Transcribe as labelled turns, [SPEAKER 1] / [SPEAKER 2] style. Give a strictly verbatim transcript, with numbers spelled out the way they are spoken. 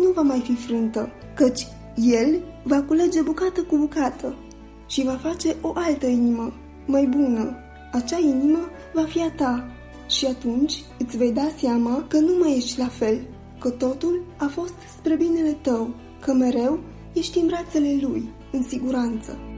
[SPEAKER 1] nu va mai fi frântă, căci El va culege bucată cu bucată și va face o altă inimă, mai bună. Acea inimă va fi a ta și atunci îți vei da seama că nu mai ești la fel, că totul a fost spre binele tău, că mereu ești în brațele Lui, în siguranță.